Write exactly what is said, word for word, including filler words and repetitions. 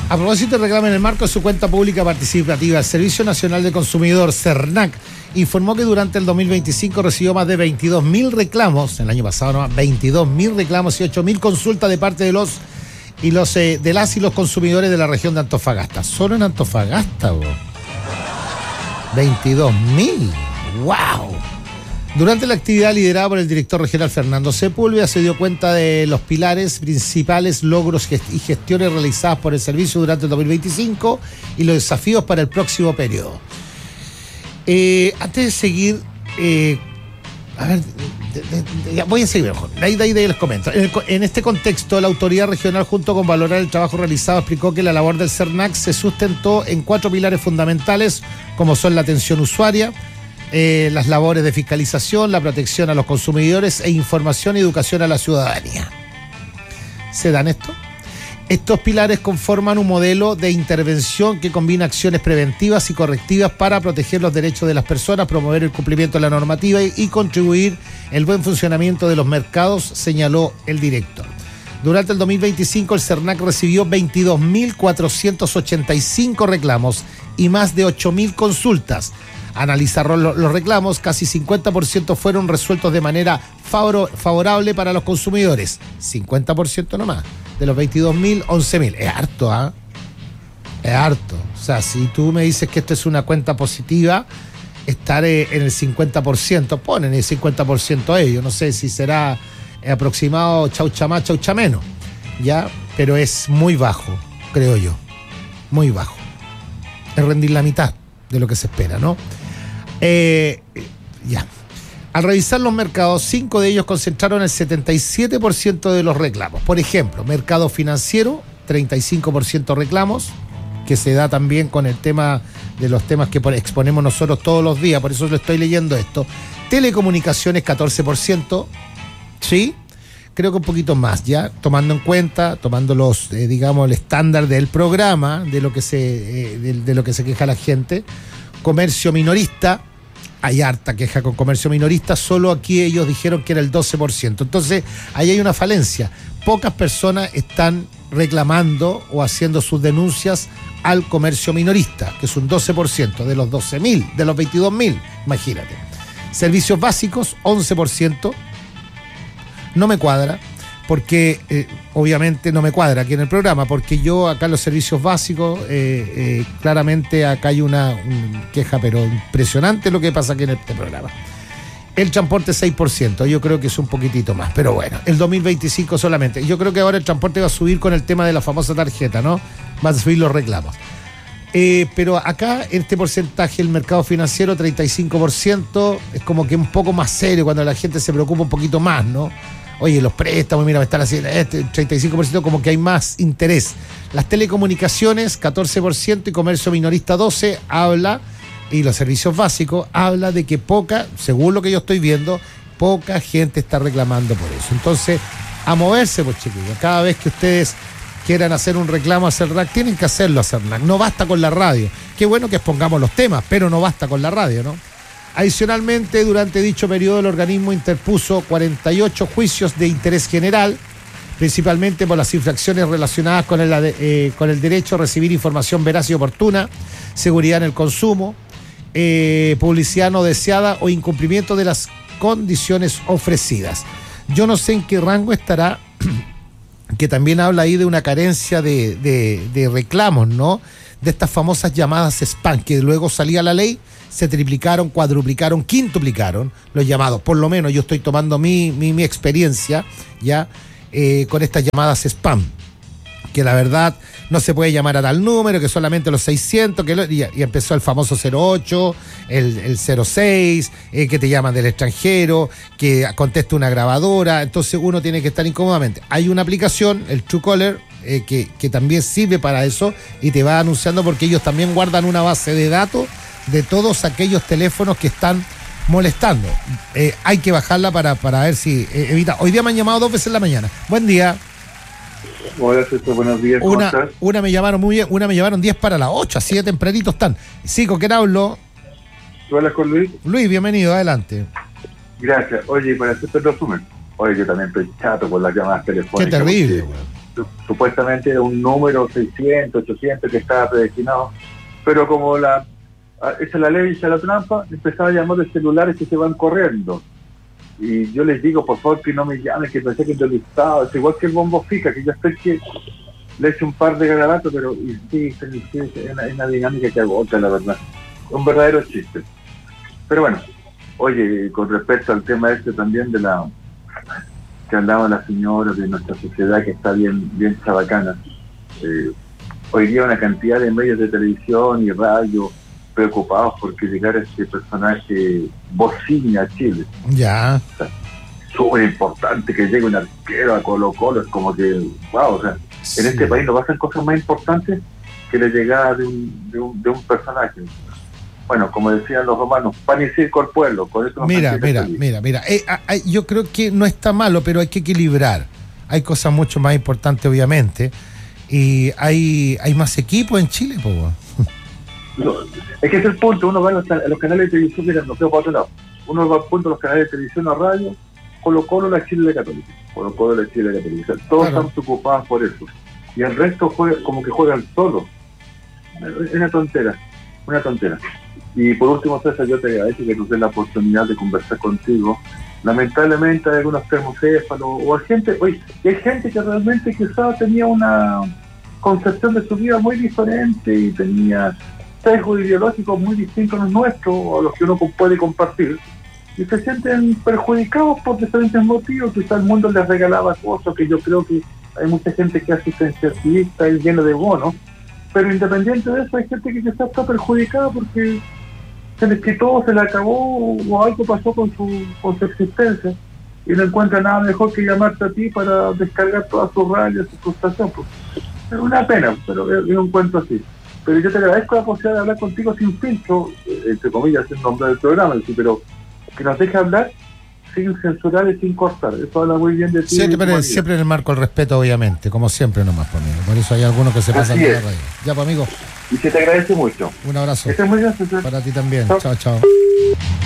A propósito, reclama en el marco de su cuenta pública participativa, el Servicio Nacional de Consumidor, CERNAC, informó que durante el dos mil veinticinco recibió más de veintidós mil reclamos, el año pasado no, veintidós mil reclamos y ocho mil consultas de parte de los y los eh, de las y los consumidores de la región de Antofagasta. Solo en Antofagasta, bro. veintidós mil. ¡Wow! Durante la actividad liderada por el director regional Fernando Sepúlveda se dio cuenta de los pilares principales, logros y gestiones realizadas por el servicio durante el dos mil veinticinco y los desafíos para el próximo periodo. Eh, antes de seguir, eh, a ver, de, de, de, voy a seguir mejor. De ahí, de ahí, de ahí les comento. En, el, en este contexto, la autoridad regional, junto con valorar el trabajo realizado, explicó que la labor del CERNAC se sustentó en cuatro pilares fundamentales, como son la atención usuaria, Eh, las labores de fiscalización, la protección a los consumidores e información y educación a la ciudadanía. ¿Se dan esto? Estos pilares conforman un modelo de intervención que combina acciones preventivas y correctivas para proteger los derechos de las personas, promover el cumplimiento de la normativa y, y contribuir el buen funcionamiento de los mercados, señaló el director. Durante el dos mil veinticinco, el CERNAC recibió veintidós mil cuatrocientos ochenta y cinco reclamos y más de ocho mil consultas. Analizar los reclamos, casi cincuenta por ciento fueron resueltos de manera favor- favorable para los consumidores. cincuenta por ciento nomás. De los veintidós mil, once mil. Es harto, ¿ah? ¿eh? Es harto. O sea, si tú me dices que esto es una cuenta positiva, estar en el cincuenta por ciento, ponen el cincuenta por ciento ellos. No sé si será aproximado chaucha más, chaucha menos. ¿Ya? Pero es muy bajo, creo yo. Muy bajo. Es rendir la mitad de lo que se espera, ¿no? Eh, ya. Al revisar los mercados, cinco de ellos concentraron el setenta y siete por ciento de los reclamos. Por ejemplo, mercado financiero, treinta y cinco por ciento reclamos, que se da también con el tema de los temas que exponemos nosotros todos los días, por eso le estoy leyendo esto. Telecomunicaciones, catorce por ciento, ¿sí? Creo que un poquito más, ya, tomando en cuenta, tomando los, eh, digamos, el estándar del programa, de lo que se, eh, de, de lo que se queja la gente. Comercio minorista, hay harta queja con comercio minorista, solo aquí ellos dijeron que era el doce por ciento. Entonces, ahí hay una falencia. Pocas personas están reclamando o haciendo sus denuncias al comercio minorista, que es un doce por ciento de los doce mil, de los veintidós mil, imagínate. Servicios básicos, once por ciento. No me cuadra, porque eh, obviamente no me cuadra aquí en el programa, porque yo acá en los servicios básicos, eh, eh, claramente acá hay una, una queja, pero impresionante lo que pasa aquí en este programa. El transporte seis por ciento, yo creo que es un poquitito más, pero bueno, el dos mil veinticinco solamente. Yo creo que ahora el transporte va a subir con el tema de la famosa tarjeta, ¿no? Va a subir los reclamos. Eh, pero acá, en este porcentaje, el mercado financiero, treinta y cinco por ciento, es como que un poco más serio cuando la gente se preocupa un poquito más, ¿no? Oye, los préstamos, mira, me están haciendo este, treinta y cinco por ciento, como que hay más interés. Las telecomunicaciones, catorce por ciento, y comercio minorista, doce por ciento, habla, y los servicios básicos, habla de que poca, según lo que yo estoy viendo, poca gente está reclamando por eso. Entonces, a moverse, pues chiquillos, cada vez que ustedes quieran hacer un reclamo a CERNAC, tienen que hacerlo a CERNAC, no basta con la radio. Qué bueno que expongamos los temas, pero no basta con la radio, ¿no? Adicionalmente, durante dicho periodo, el organismo interpuso cuarenta y ocho juicios de interés general, principalmente por las infracciones relacionadas con el, eh, con el derecho a recibir información veraz y oportuna, seguridad en el consumo, eh, publicidad no deseada o incumplimiento de las condiciones ofrecidas. Yo no sé en qué rango estará, que también habla ahí de una carencia de, de, de reclamos, ¿no? De estas famosas llamadas spam, que luego salía la ley, se triplicaron, cuadruplicaron, quintuplicaron los llamados. Por lo menos yo estoy tomando mi, mi, mi experiencia ya eh, con estas llamadas spam, que la verdad no se puede llamar a tal número, que solamente los seiscientos, que lo, y, y empezó el famoso cero ocho, el, el cero seis, eh, que te llaman del extranjero, que contesta una grabadora, entonces uno tiene que estar incómodamente. Hay una aplicación, el Truecaller, eh, que, que también sirve para eso y te va anunciando, porque ellos también guardan una base de datos de todos aquellos teléfonos que están molestando. Eh, hay que bajarla para, para ver si eh, evita. Hoy día me han llamado dos veces en la mañana. Buen día. Hola, César, buenos días. ¿Cómo una, estás? Una me llamaron muy bien, una me llamaron diez para las ocho, así de tempranito están. Sí, ¿con quién hablo? ¿Tú hablas con Luis? Luis, bienvenido, adelante. Gracias. Oye, para hacerte el resumen, oye, yo también estoy chato por las llamadas telefónicas. Qué terrible, güey. supuestamente era un número seiscientos, ochocientos que estaba predestinado, pero como la esa es la ley, esa es la trampa, empezaba a llamar de celulares que se van corriendo. Y yo les digo, por favor, que no me llamen, que pensé que yo listado, es igual que el bombo fica, que yo estoy que le eche un par de garabatos, pero insisten, insisten, es una, es una dinámica que agota, la verdad. Un verdadero chiste. Pero bueno, oye, con respecto al tema este también de la que hablaba la señora de nuestra sociedad que está bien, bien chabacana. Eh, hoy día una cantidad de medios de televisión y radio preocupados porque llegara este personaje Bocini a Chile. Ya. O sea, súper importante que llegue un arquero a Colo Colo, es como que, wow, o sea, sí. En este país no pasan cosas más importantes que la llegada de un, de un, de un personaje. Bueno, como decían los romanos, pan y circo al pueblo. Con eso mira, mira, feliz. mira, mira, eh, eh, yo creo que no está malo, pero hay que equilibrar. Hay cosas mucho más importantes, obviamente, y hay hay más equipos en Chile, po. No, es que es el punto, uno va a los, a los canales de televisión, mira, no quedo para otro lado. Uno va al punto a los canales de televisión, a radio, Colo Colo, la Chile de Católica. Colo Colo, la Chile de Católica. Todos claro. Están preocupados por eso. Y el resto juega, como que juegan solos. Es una tontera, una tontera. Y por último, César, yo te agradezco que nos des la oportunidad de conversar contigo. Lamentablemente hay algunos termocéfalos, o hay gente, oye, hay gente que realmente quizás tenía una concepción de su vida muy diferente y tenía sesgos ideológicos muy distintos a los nuestros, o a los que uno puede compartir, y se sienten perjudicados por diferentes motivos. Quizás el mundo les regalaba cosas, que yo creo que hay mucha gente que es asistencialista y llena de bonos, pero independiente de eso hay gente que quizás está perjudicada porque se les quitó, se le acabó o algo pasó con su, con su existencia y no encuentra nada mejor que llamarte a ti para descargar todas sus rayas, su frustración. Pues. Es una pena, pero es un cuento así. Pero yo te agradezco la posibilidad de hablar contigo sin filtro, entre comillas, en nombre del programa, pero que nos deje hablar sin censurar y sin cortar. Eso habla muy bien de ti. Siempre, siempre en el marco del respeto, obviamente, como siempre nomás, por, por eso hay algunos que se pasan de la radio. Ya, pues, amigo. Y que te agradece mucho. Un abrazo. Este es muy bien, César. Para ti también. Chao, chao. chao.